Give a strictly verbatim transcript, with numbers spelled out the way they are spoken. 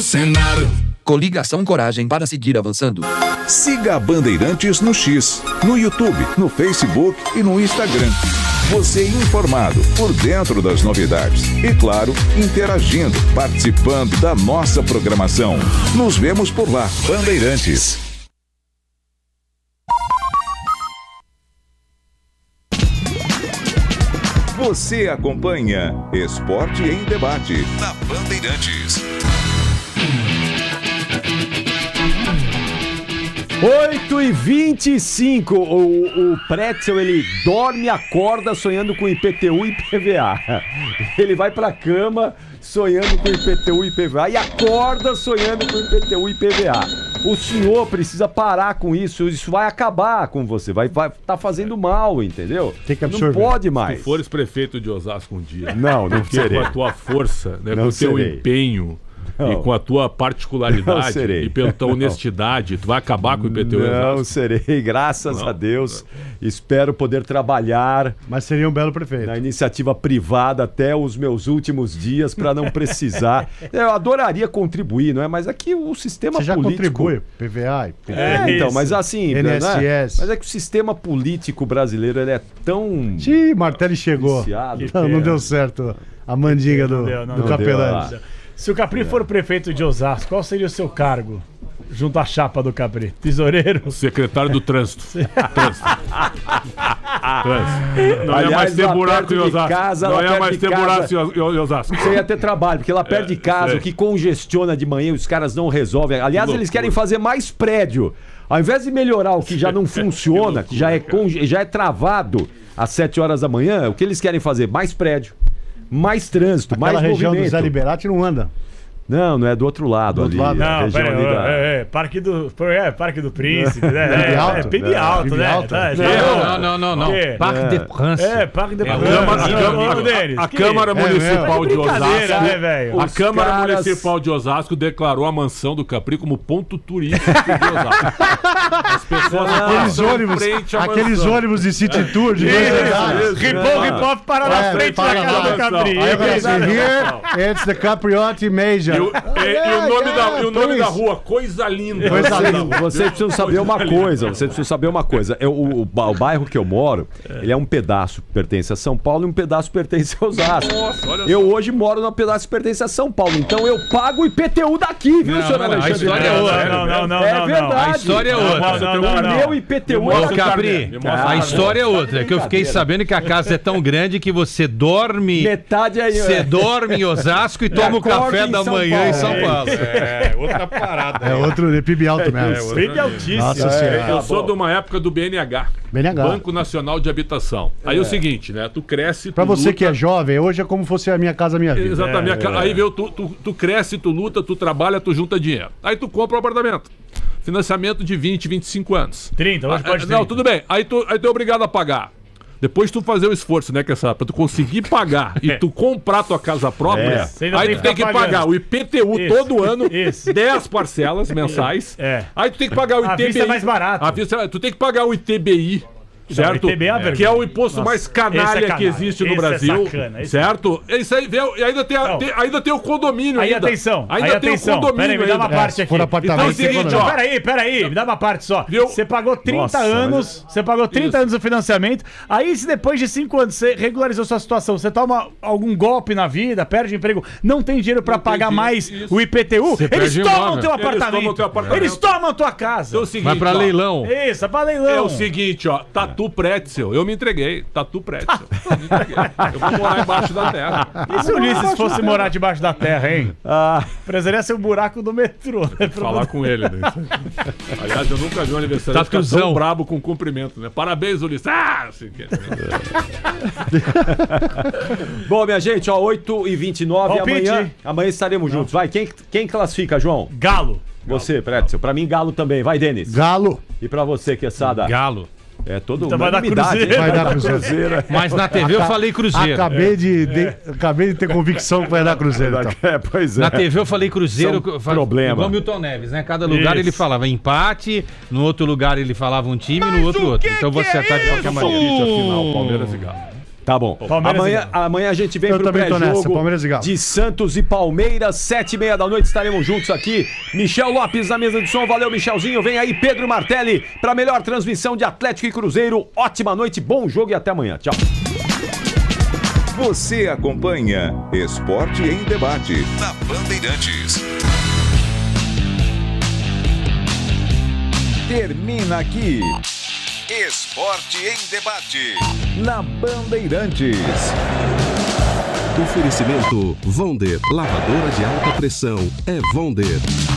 Senado. Coligação Coragem para seguir avançando. Siga a Bandeirantes no X, no YouTube, no Facebook e no Instagram. Você informado, por dentro das novidades. E claro, interagindo, participando da nossa programação. Nos vemos por lá, Bandeirantes. Você acompanha Esporte em Debate na Bandeirantes. oito e vinte e cinco, o, o Pretzel, ele dorme e acorda sonhando com I P T U e I P V A. Ele vai pra cama sonhando com I P T U e I P V A e acorda sonhando com I P T U e I P V A. O senhor precisa parar com isso, isso vai acabar com você, vai vai tá fazendo mal, entendeu? Tem que absorver. Não pode mais. Se tu fores prefeito de Osasco um dia, não, não porque serei. Com a tua força, né, não com o teu serei. empenho... Não. E com a tua particularidade e pela tua honestidade, tu vai acabar com o I P T U? Não serei, graças não, a Deus. Não. Espero poder trabalhar. Mas seria um belo prefeito. Na iniciativa privada até os meus últimos dias para não precisar. Eu adoraria contribuir, não é? Mas aqui o sistema Você já político... contribui, P V A, P V A. É, então, mas assim... N S S. Né? Mas é que o sistema político brasileiro ele é tão... Ih, Martelli chegou. Viciado, não, não deu certo a mandinga do, deu, não, do não Capelani. Deu. Se o Capri é. for prefeito de Osasco, qual seria o seu cargo junto à chapa do Capri? Tesoureiro? Secretário do Trânsito. Trânsito. Trânsito. Não Aliás, ia mais ter buraco em Osasco. Casa, não ia mais ter buraco em Osasco. Você ia ter trabalho, porque lá perto é, de casa, é. o que congestiona de manhã, os caras não resolvem. Aliás, que eles querem fazer mais prédio. Ao invés de melhorar o que já não funciona, que, loucura, que já, é conge... já é travado às sete horas da manhã, o que eles querem fazer? Mais prédio. Mais trânsito, Aquela mais região movimento. do Zé Liberati não anda. Não, não é do outro lado do ali. Outro lado. Não, pera, da... é, é, Parque do, é, Parque do Príncipe, né? P B Alto. É, P B Alto, né? Alto. Tá, não, não, não, não. É. Parque de France. É, Parque de France. A, a, a Câmara Municipal de Osasco, né, velho? A Câmara caras... Municipal de Osasco declarou a mansão do Capri como ponto turístico de Osasco. As pessoas aqueles ônibus, aqueles ônibus de City Tour de dois andares. Ripon, Ripon para na frente da casa do Capri. Here, it's the Capriotti Major. E o nome, da, e o nome da rua, Coisa Linda. Coisa linda. Vocês precisam saber uma coisa. Vocês precisam saber uma coisa. Eu, o, o, o bairro que eu moro, ele é um pedaço que pertence a São Paulo e um pedaço pertence a Osasco. Nossa, olha eu só. Hoje moro num pedaço que pertence a São Paulo. Então eu pago o I P T U daqui, viu, senhor Alexandre? A história é outra. Não, não, não. É verdade. A história é outra. O meu I P T U é Capri, a história é outra. É que eu fiquei sabendo que a casa é tão grande que você dorme. Metade aí. Você dorme em Osasco e toma o café da manhã em São Paulo. É, outra parada. É outro de P I B alto mesmo. P I B altíssimo. Nossa senhora. Eu sou de uma época do B N H. B N H. Banco Nacional de Habitação. Aí é o seguinte, né? Tu cresce, tu Pra você luta... que é jovem, hoje é como fosse a minha casa, a minha vida. Exatamente. É, é. Aí veio, tu, tu, tu cresce, tu luta, tu trabalha, tu junta dinheiro. Aí tu compra um apartamento. Financiamento de vinte, vinte e cinco anos. trinta, hoje pode trinta. Não, tudo bem. Aí tu, aí tu é obrigado a pagar. Depois tu fazer o esforço, né, que essa, pra tu conseguir pagar e tu comprar tua casa própria, é. aí tu tem que pagando. pagar o I P T U isso, todo ano, isso. dez parcelas mensais. É. Aí tu tem que pagar o I T B I. A vista é mais barato. A vista, tu tem que pagar o I T B I. Certo? Não, I T B é que é o imposto Nossa, mais canalha, é que existe no Brasil. É sacana, certo? É isso aí, e ainda tem, a, tem, ainda tem o condomínio. Aí ainda. atenção, ainda aí tem atenção. o condomínio. Peraí, me dá uma ainda. parte é, aqui. Então é o seguinte, ó. Peraí, peraí, me dá uma parte só. Viu? Você pagou trinta Nossa, anos, mas... você pagou trinta isso. anos do financiamento. Aí, se depois de cinco anos você regularizou sua situação, você toma algum golpe na vida, perde emprego, não tem dinheiro pra não pagar mais isso. o I P T U, eles tomam o teu apartamento. Eles tomam a tua casa. Vai pra leilão. Isso, é pra leilão. É o seguinte, ó. Tatu Pretzel. Eu me entreguei. Tatu Pretzel. Eu, me entreguei. Eu vou morar embaixo da terra. E se o Ulisses fosse morar debaixo da terra, hein? Ah. Precisaria ser o buraco do metrô, né? Falar com ele, né? Aliás, eu nunca vi um aniversário ficar tão brabo com cumprimento, né? Parabéns, Ulisses. Ah, assim que... Bom, minha gente, ó, oito e vinte e nove, amanhã, amanhã estaremos Não. juntos. Vai, quem, quem classifica, João? Galo. Você, Pretzel. Pra mim, Galo também. Vai, Denis. Galo. E pra você, Quesada? Galo. É todo então vai dar Cruzeiro. Vai dar Cruzeiro. Mas na T V eu falei Cruzeiro. Acabei, é. de, de, é. acabei de ter convicção que vai dar Cruzeiro. Então. É, pois é. Na T V eu falei Cruzeiro. São problema. Igual Milton Neves, né? Cada lugar isso. ele falava empate, no outro lugar ele falava um time, no outro outro. Então vou acertar é de qualquer maneira. Palpite a final, Palmeiras e Galo. Tá bom. Palmeiras Amanhã, amanhã a gente vem Eu pro também tô nessa, pré-jogo Palmeiras e Galo. de Santos e Palmeiras, sete e meia da noite, estaremos juntos aqui. Michel Lopes na mesa de som, valeu Michelzinho, vem aí Pedro Martelli para a melhor transmissão de Atlético e Cruzeiro. Ótima noite, bom jogo e até amanhã. Tchau. Você acompanha Esporte em Debate na Bandeirantes. Termina aqui Esporte em Debate na Bandeirantes. Oferecimento Vonder, lavadora de alta pressão é Vonder.